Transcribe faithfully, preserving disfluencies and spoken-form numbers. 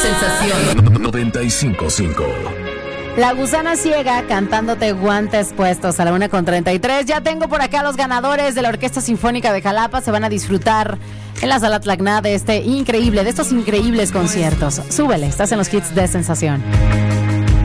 Sensación noventa y cinco punto cinco. La Gusana Ciega cantándote Guantes Puestos a la una con treinta y tres. Ya tengo por acá los ganadores de la Orquesta Sinfónica de Jalapa. Se van a disfrutar en la Sala Tlacna de este increíble, de estos increíbles conciertos. Súbele, estás en los hits de Sensación.